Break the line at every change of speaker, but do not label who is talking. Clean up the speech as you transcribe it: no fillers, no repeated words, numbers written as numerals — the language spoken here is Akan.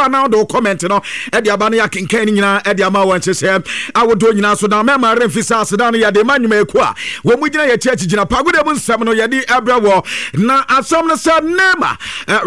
kakra na do comment no e de aba na ya kenkan ni nyina e de ama wan chese awodo nyina so na mema remfisa aseda no ya de manwuma eku a wo mu gina ye church gina pagoda mu nsam no ye de ebra wo na asam no sa nema